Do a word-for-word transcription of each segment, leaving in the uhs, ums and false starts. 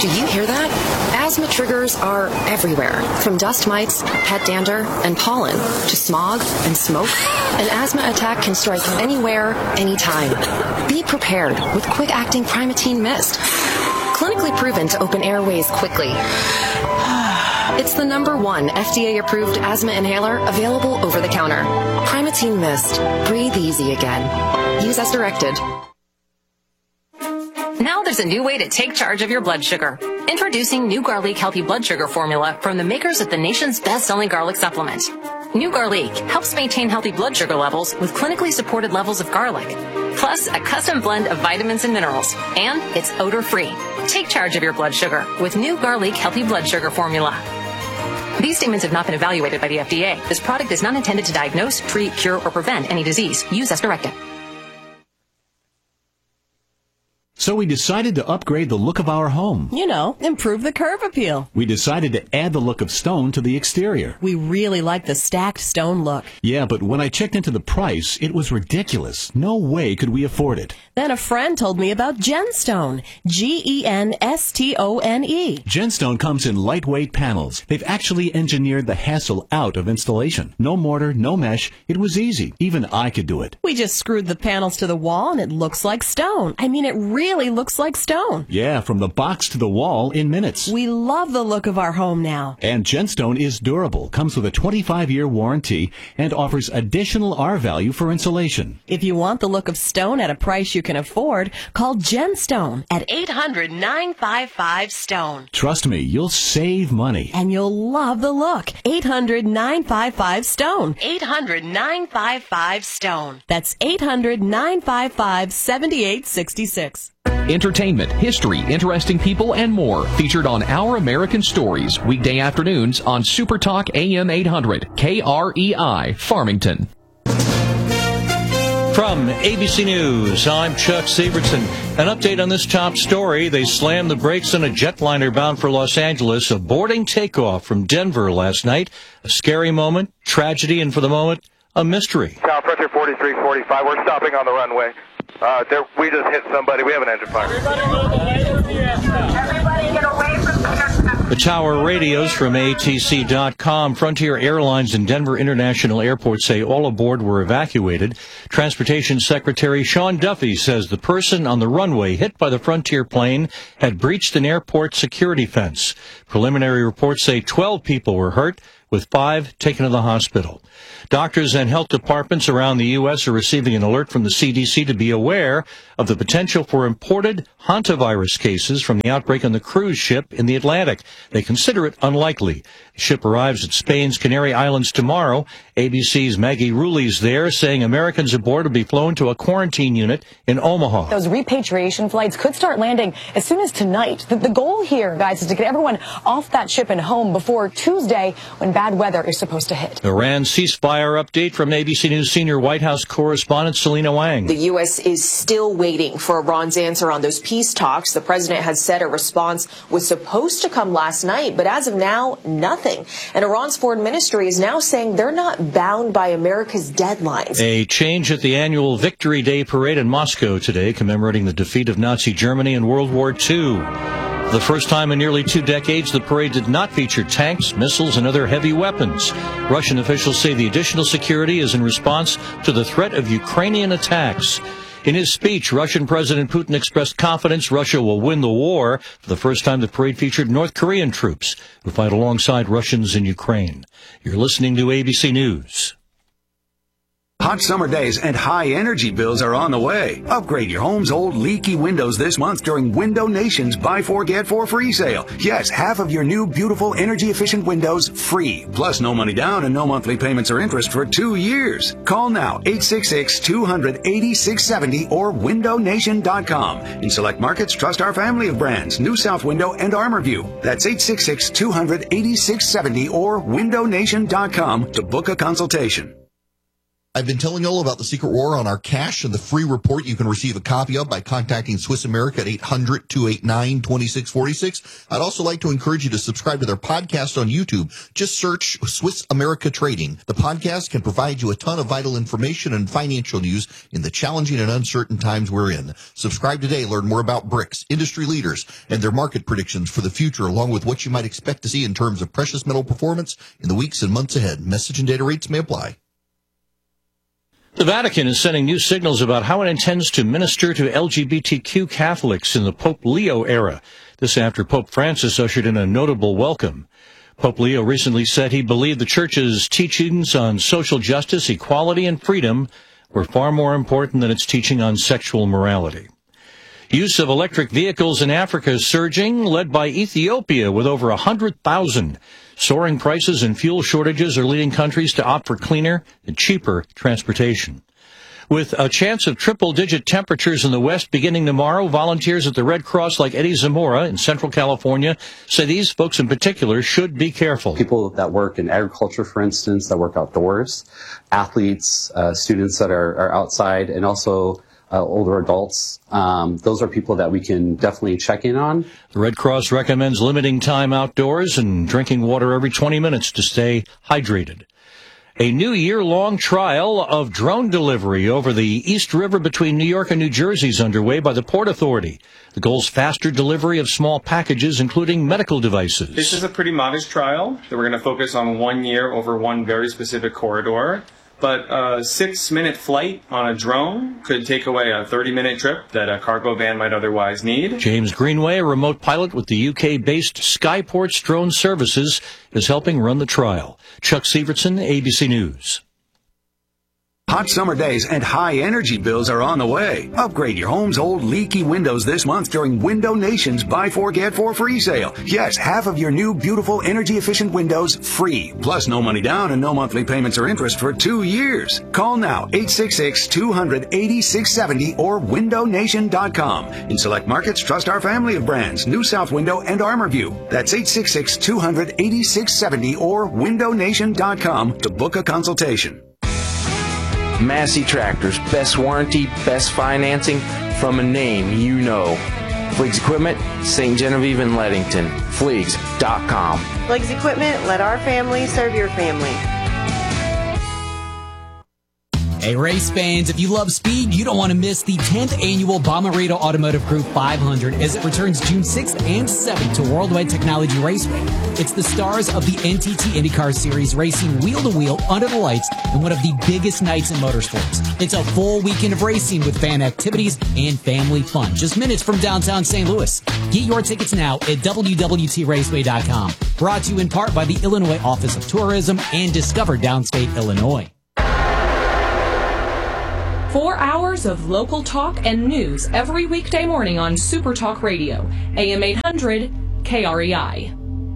Do you hear that? Asthma triggers are everywhere, from dust mites, pet dander, and pollen, to smog and smoke. An asthma attack can strike anywhere, anytime. Be prepared with quick-acting Primatene Mist. Clinically proven to open airways quickly. It's the number one F D A-approved asthma inhaler available over the counter. Primatene Mist. Breathe easy again. Use as directed. Now there's a new way to take charge of your blood sugar. Introducing New Garlic Healthy Blood Sugar Formula from the makers of the nation's best-selling garlic supplement. New Garlic helps maintain healthy blood sugar levels with clinically supported levels of garlic, plus a custom blend of vitamins and minerals, and it's odor-free. Take charge of your blood sugar with New Garlic Healthy Blood Sugar Formula. These statements have not been evaluated by the F D A. This product is not intended to diagnose, treat, cure, or prevent any disease. Use as directed. So we decided to upgrade the look of our home. You know, improve the curb appeal. We decided to add the look of stone to the exterior. We really like the stacked stone look. Yeah, but when I checked into the price, it was ridiculous. No way could we afford it. Then a friend told me about Genstone. G E N S T O N E. Genstone comes in lightweight panels. They've actually engineered the hassle out of installation. No mortar, no mesh. It was easy. Even I could do it. We just screwed the panels to the wall and it looks like stone. I mean, it really looks like stone. Yeah, from the box to the wall in minutes. We love the look of our home now. And Genstone is durable, comes with a twenty-five year warranty, and offers additional R value for insulation. If you want the look of stone at a price you can afford, call Genstone at eight hundred, nine five five, STONE. Trust me, you'll save money. And you'll love the look. eight hundred, nine five five, STONE. eight hundred, nine five five, STONE. That's eight hundred, nine five five, seven eight six six. Entertainment, history, interesting people, and more featured on Our American Stories, weekday afternoons on Super Talk A M eight hundred, K R E I, Farmington. From A B C News, I'm Chuck Sievertson. An update on this top story. They slammed the brakes on a jetliner bound for Los Angeles, aborting takeoff from Denver last night. A scary moment, tragedy, and for the moment, a mystery. Tower pressure forty-three forty-five. We're stopping on the runway. Uh, there, we just hit somebody. We have an engine fire. Everybody get away from the The tower radios from A T C dot com. Frontier Airlines and Denver International Airport say all aboard were evacuated. Transportation Secretary Sean Duffy says the person on the runway hit by the Frontier plane had breached an airport security fence. Preliminary reports say twelve people were hurt, with five taken to the hospital. Doctors and health departments around the U S are receiving an alert from the C D C to be aware of the potential for imported hantavirus cases from the outbreak on the cruise ship in the Atlantic. They consider it unlikely. The ship arrives at Spain's Canary Islands tomorrow. A B C's Maggie Rulli's there, saying Americans aboard will be flown to a quarantine unit in Omaha. Those repatriation flights could start landing as soon as tonight. The, the goal here, guys, is to get everyone off that ship and home before Tuesday, when bad weather is supposed to hit. Iran ceasefire update from A B C News senior White House correspondent Selena Wang. The U S is still waiting for Iran's answer on those peace talks. The president has said a response was supposed to come last night, but as of now, nothing. And Iran's foreign ministry is now saying they're not bound by America's deadlines. A change at the annual Victory Day parade in Moscow today, commemorating the defeat of Nazi Germany in World War Two. For the first time in nearly two decades, the parade did not feature tanks, missiles, and other heavy weapons. Russian officials say the additional security is in response to the threat of Ukrainian attacks. In his speech, Russian President Putin expressed confidence Russia will win the war. For the first time, the parade featured North Korean troops who fight alongside Russians in Ukraine. You're listening to A B C News. Hot summer days and high energy bills are on the way. Upgrade your home's old leaky windows this month during Window Nation's Buy Four Get Four free sale. Yes, half of your new beautiful energy efficient windows free. Plus no money down and no monthly payments or interest for two years. Call now eight six six, two hundred, eighty-six seventy or window nation dot com. In select markets, trust our family of brands, New South Window and ArmorView. That's eight six six, two hundred, eighty-six seventy or window nation dot com to book a consultation. I've been telling you all about the Secret War on our cash and the free report you can receive a copy of by contacting Swiss America at eight hundred, two eight nine, two six four six. I'd also like to encourage you to subscribe to their podcast on YouTube. Just search Swiss America Trading. The podcast can provide you a ton of vital information and financial news in the challenging and uncertain times we're in. Subscribe today. Learn more about BRICS, industry leaders, and their market predictions for the future, along with what you might expect to see in terms of precious metal performance in the weeks and months ahead. Message and data rates may apply. The Vatican is sending new signals about how it intends to minister to L G B T Q Catholics in the Pope Leo era. This after Pope Francis ushered in a notable welcome. Pope Leo recently said he believed the Church's teachings on social justice, equality, and freedom were far more important than its teaching on sexual morality. Use of electric vehicles in Africa is surging, led by Ethiopia with over one hundred thousand. Soaring prices and fuel shortages are leading countries to opt for cleaner and cheaper transportation. With a chance of triple-digit temperatures in the west beginning tomorrow, volunteers at the Red Cross like Eddie Zamora in Central California say these folks in particular should be careful. People that work in agriculture, for instance, that work outdoors, athletes, uh, students that are, are outside, and also Uh, older adults. Um, those are people that we can definitely check in on. The Red Cross recommends limiting time outdoors and drinking water every twenty minutes to stay hydrated. A new year-long trial of drone delivery over the East River between New York and New Jersey is underway by the Port Authority. The goal is faster delivery of small packages, including medical devices. This is a pretty modest trial that we're going to focus on one year over one very specific corridor. But a six-minute flight on a drone could take away a thirty-minute trip that a cargo van might otherwise need. James Greenway, a remote pilot with the U K-based Skyports Drone Services, is helping run the trial. Chuck Sievertson, A B C News. Hot summer days and high energy bills are on the way. Upgrade your home's old leaky windows this month during Window Nation's Buy Four Get Four free sale. Yes, half of your new beautiful energy efficient windows free. Plus no money down and no monthly payments or interest for two years. Call now eight six six, two hundred, eighty-six seventy or window nation dot com. In select markets, trust our family of brands, New South Window and ArmorView. That's eight six six, two hundred, eighty-six seventy or window nation dot com to book a consultation. Massey Tractors, best warranty, best financing from a name you know. Fleegs Equipment, Saint Genevieve and Leadington. Fleegs dot com. Fleegs Equipment, let our family serve your family. Hey, race fans, if you love speed, you don't want to miss the tenth annual Bomarito Automotive Group five hundred as it returns June sixth and seventh to Worldwide Technology Raceway. It's the stars of the N T T IndyCar Series racing wheel-to-wheel under the lights in one of the biggest nights in motorsports. It's a full weekend of racing with fan activities and family fun, just minutes from downtown Saint Louis. Get your tickets now at w w t raceway dot com. Brought to you in part by the Illinois Office of Tourism and Discover Downstate Illinois. Four hours of local talk and news every weekday morning on Super Talk Radio, A M eight hundred K R E I.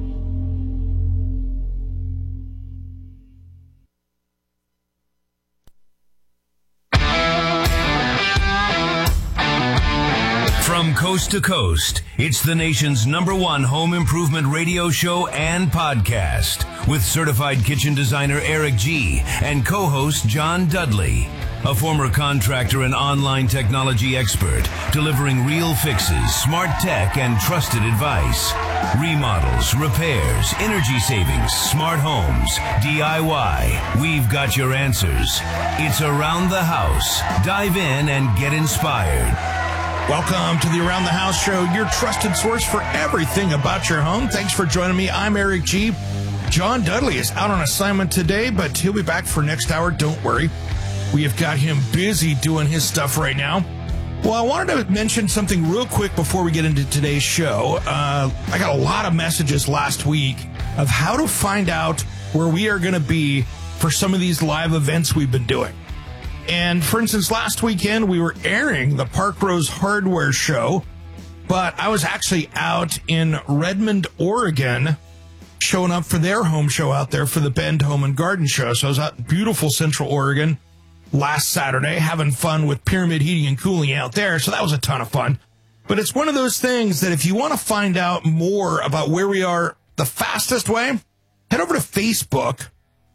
From coast to coast, it's the nation's number one home improvement radio show and podcast with certified kitchen designer Eric G. and co-host John Dudley. A former contractor and online technology expert, delivering real fixes, smart tech, and trusted advice. Remodels, repairs, energy savings, smart homes, D I Y. We've got your answers. It's Around the House. Dive in and get inspired. Welcome to the Around the House show, your trusted source for everything about your home. Thanks for joining me. I'm Eric G. John Dudley is out on assignment today, but he'll be back for next hour. Don't worry. We have got him busy doing his stuff right now. Well, I wanted to mention something real quick before we get into today's show. Uh, I got a lot of messages last week of how to find out where we are going to be for some of these live events we've been doing. And for instance, last weekend we were airing the Park Rose Hardware Show, but I was actually out in Redmond, Oregon, showing up for their home show out there for the Bend Home and Garden Show. So I was out in beautiful Central Oregon last Saturday, having fun with Pyramid Heating and Cooling out there. So that was a ton of fun. But it's one of those things that if you want to find out more about where we are the fastest way, head over to Facebook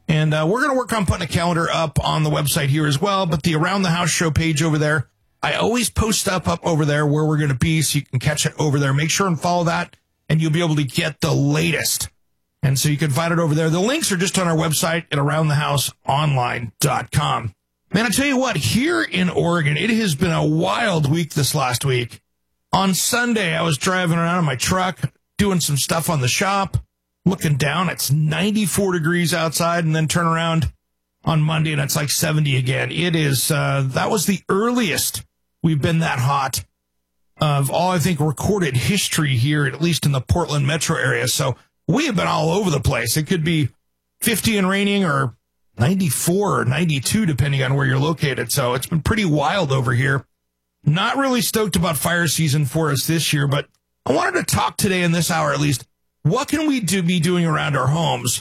And uh, we're going to work on putting a calendar up on the website here as well. But the Around the House show page over there, I always post stuff up over there where we're going to be, so you can catch it over there. Make sure and follow that, and you'll be able to get the latest. And so you can find it over there. The links are just on our website at around the house online dot com. Man, I tell you what, here in Oregon, it has been a wild week this last week. On Sunday, I was driving around in my truck, doing some stuff on the shop, looking down. It's ninety-four degrees outside, and then turn around on Monday, and it's like seventy again. It is, uh, that was the earliest we've been that hot of all, I think, recorded history here, at least in the Portland metro area. So we have been all over the place. It could be fifty and raining, or ninety-four or ninety-two, depending on where you're located. So it's been pretty wild over here. Not really stoked about fire season for us this year, but I wanted to talk today in this hour at least. What can we do be doing around our homes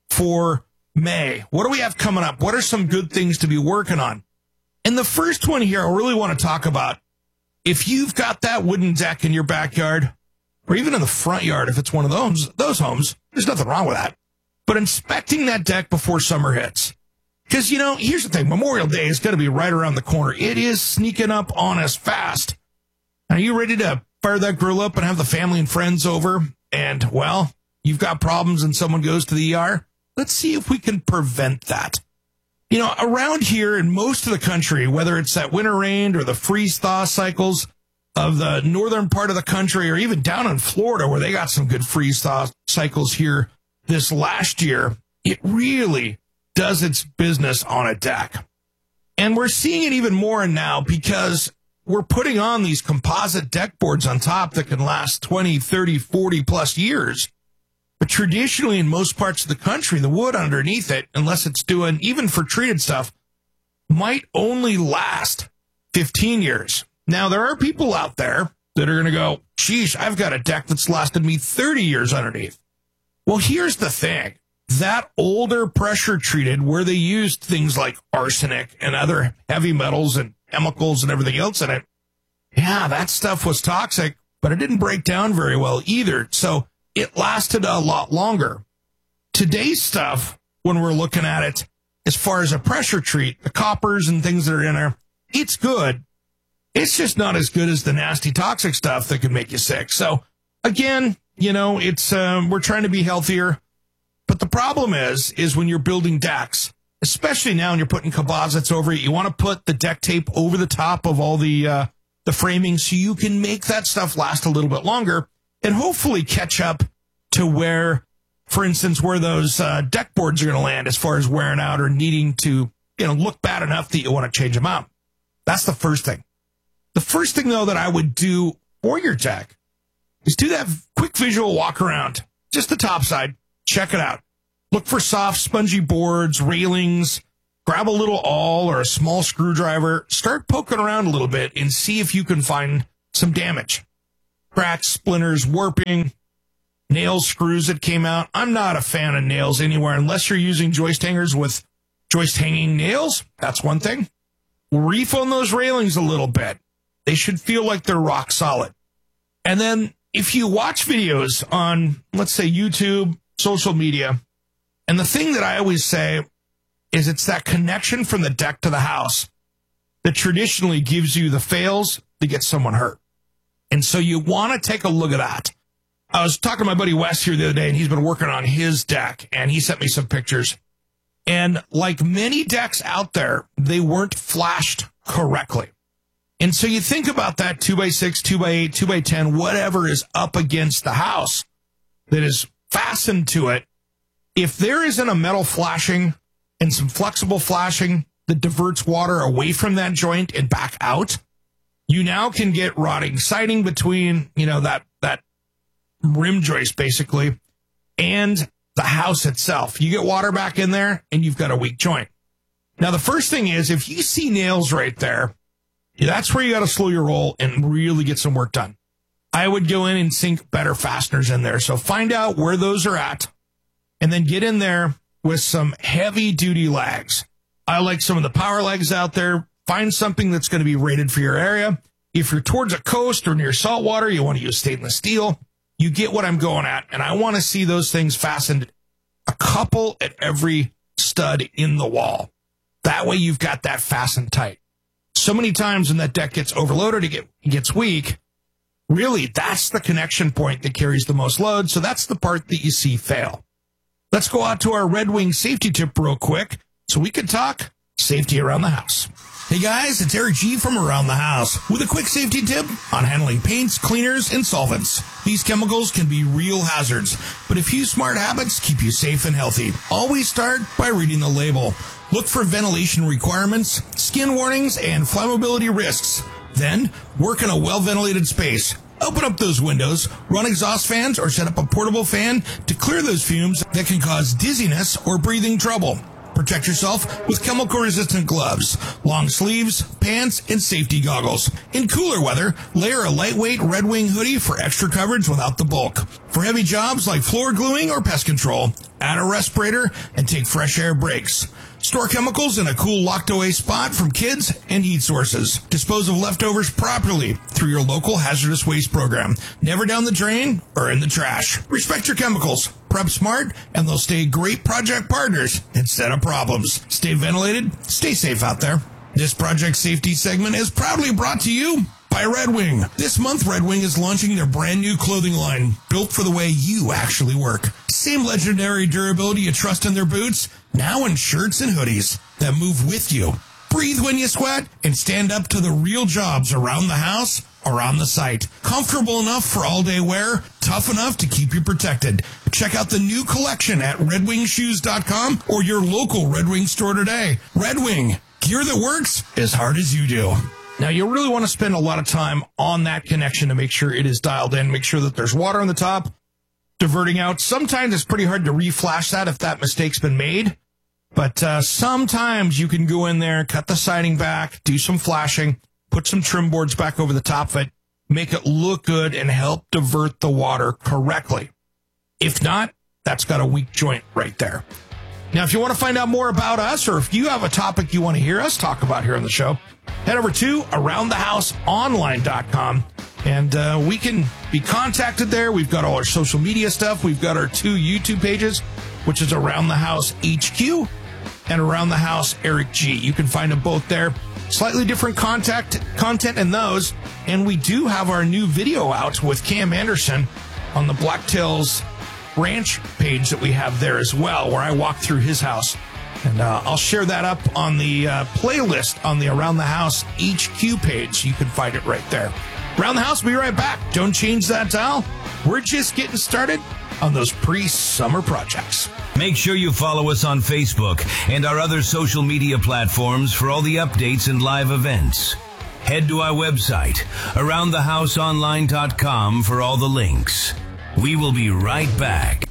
for May? What do we have coming up? What are some good things to be working on? And the first one here I really want to talk about, if you've got that wooden deck in your backyard, or even in the front yard, if it's one of those, those homes, there's nothing wrong with that. But inspecting that deck before summer hits. Because, you know, here's the thing. Memorial Day is going to be right around the corner. It is sneaking up on us fast. Are you ready to fire that grill up and have the family and friends over? And, well, you've got problems and someone goes to the E R? Let's see if we can prevent that. You know, around here in most of the country, whether it's that winter rain or the freeze-thaw cycles of the northern part of the country, or even down in Florida where they got some good freeze-thaw cycles here this last year, it really does its business on a deck. And we're seeing it even more now because we're putting on these composite deck boards on top that can last twenty, thirty, forty plus years. But traditionally in most parts of the country, the wood underneath it, unless it's doing, even for treated stuff, might only last fifteen years. Now, there are people out there that are going to go, sheesh, I've got a deck that's lasted me thirty years underneath. Well, here's the thing. That older pressure treated, where they used things like arsenic and other heavy metals and chemicals and everything else in it, yeah, that stuff was toxic, but it didn't break down very well either. So it lasted a lot longer. Today's stuff, when we're looking at it, as far as a pressure treat, the coppers and things that are in there, it's good. It's just not as good as the nasty toxic stuff that can make you sick. So again, you know, it's, um, we're trying to be healthier. But the problem is, is when you're building decks, especially now when you're putting composites over it, you want to put the deck tape over the top of all the, uh, the framing so you can make that stuff last a little bit longer and hopefully catch up to where, for instance, where those uh, deck boards are going to land as far as wearing out or needing to, you know, look bad enough that you want to change them out. That's the first thing. The first thing, though, that I would do for your deck is do that quick visual walk around, just the top side. Check it out. Look for soft, spongy boards, railings. Grab a little awl or a small screwdriver. Start poking around a little bit and see if you can find some damage. Cracks, splinters, warping, nails, screws that came out. I'm not a fan of nails anywhere unless you're using joist hangers with joist hanging nails. That's one thing. Reef on those railings a little bit. They should feel like they're rock solid. And then if you watch videos on, let's say, YouTube, social media, and the thing that I always say is it's that connection from the deck to the house that traditionally gives you the fails to get someone hurt. And so you want to take a look at that. I was talking to my buddy Wes here the other day, and he's been working on his deck, and he sent me some pictures. And like many decks out there, they weren't flashed correctly. And so you think about that two by six, two by eight, two by ten, whatever is up against the house that is fastened to it. If there isn't a metal flashing and some flexible flashing that diverts water away from that joint and back out, you now can get rotting siding between, you know, that, that rim joist basically and the house itself. You get water back in there and you've got a weak joint. Now, the first thing is if you see nails right there, that's where you got to slow your roll and really get some work done. I would go in and sink better fasteners in there. So find out where those are at and then get in there with some heavy duty lags. I like some of the power lags out there. Find something that's going to be rated for your area. If you're towards a coast or near saltwater, you want to use stainless steel. You get what I'm going at. And I want to see those things fastened, a couple at every stud in the wall. That way you've got that fastened tight. So many times when that deck gets overloaded, it get, gets weak. Really, that's the connection point that carries the most load, so that's the part that you see fail. Let's go out to our Red Wing safety tip real quick so we can talk safety around the house. Hey guys, it's Eric G from Around the House with a quick safety tip on handling paints, cleaners, and solvents. These chemicals can be real hazards, but a few smart habits keep you safe and healthy. Always start by reading the label. Look for ventilation requirements, skin warnings, and flammability risks. Then, work in a well-ventilated space. Open up those windows, run exhaust fans, or set up a portable fan to clear those fumes that can cause dizziness or breathing trouble. Protect yourself with chemical-resistant gloves, long sleeves, pants, and safety goggles. In cooler weather, layer a lightweight Red Wing hoodie for extra coverage without the bulk. For heavy jobs like floor gluing or pest control, add a respirator and take fresh air breaks. Store chemicals in a cool locked-away spot from kids and heat sources. Dispose of leftovers properly through your local hazardous waste program. Never down the drain or in the trash. Respect your chemicals. Prep smart, and they'll stay great project partners instead of problems. Stay ventilated. Stay safe out there. This project safety segment is proudly brought to you by Red Wing. This month, Red Wing is launching their brand new clothing line, built for the way you actually work. Same legendary durability you trust in their boots, now in shirts and hoodies that move with you. Breathe when you sweat and stand up to the real jobs around the house or on the site. Comfortable enough for all-day wear, tough enough to keep you protected. Check out the new collection at red wing shoes dot com or your local Red Wing store today. Red Wing, gear that works as hard as you do. Now, you'll really want to spend a lot of time on that connection to make sure it is dialed in, make sure that there's water on the top, diverting out. Sometimes it's pretty hard to reflash that if that mistake's been made. But uh, sometimes you can go in there, cut the siding back, do some flashing, put some trim boards back over the top of it, make it look good, and help divert the water correctly. If not, that's got a weak joint right there. Now, if you want to find out more about us, or if you have a topic you want to hear us talk about here on the show, head over to around the house online dot com, and uh, we can be contacted there. We've got all our social media stuff. We've got our two YouTube pages, which is Around the House H Q and Around the House Eric G. You can find them both there. Slightly different contact content in those, and we do have our new video out with Cam Anderson on the Blacktails Ranch page that we have there as well, where I walk through his house. And uh, I'll share that up on the uh, playlist on the Around the House H Q page. You can find it right there. Around the House, we'll be right back. Don't change that dial. We're just getting started on those pre-summer projects. Make sure you follow us on Facebook and our other social media platforms for all the updates and live events. Head to our website, around the house online dot com, for all the links. We will be right back.